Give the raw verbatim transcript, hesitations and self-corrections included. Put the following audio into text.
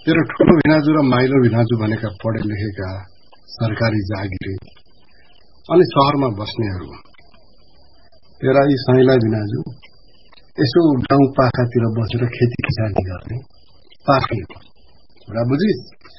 तेरो ठुलो भिनाजु र माइलो भिनाजु भनेका पढे लेखेका सरकारी जागिरे अनि शहरमा बस्नेहरू तेरा यी साइला भिनाजु यसो गाउँ पाखातिर बसेर खेती किसानी गर्ने पाखै कुरा बुझिस